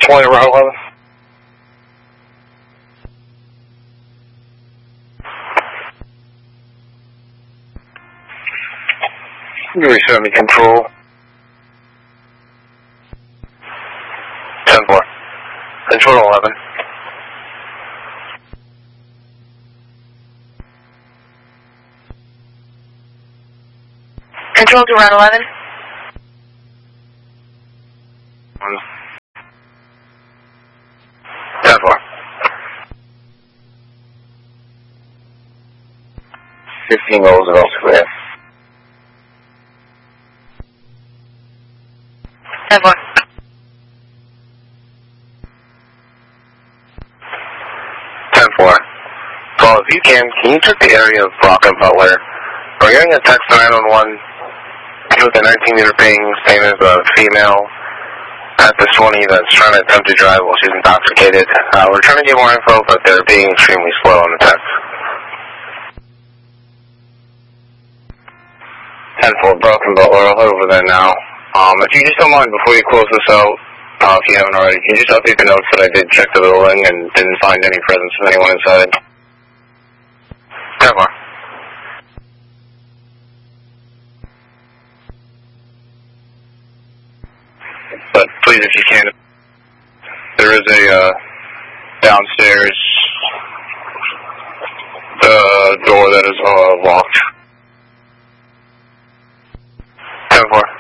20 Route 11. You're 70 control. 10-4. Control 11. Control to Route 11. 10-4. 15 goals at all square. 10-4. 10-4. So if you can you check the area of Brock and Butler? We're getting a text 911 with a 19-meter ping saying there's a female at the 20 that's trying to attempt to drive while she's intoxicated. We're trying to get more info, but they're being extremely slow on the text. 10-4, Brock and Butler. I'll head over there now. If you just don't mind, before you close this out, if you haven't already, can you just update the notes that I did check the building and didn't find any presence of anyone inside? 10-4. But please, if you can, there is a downstairs door that is locked. 10-4.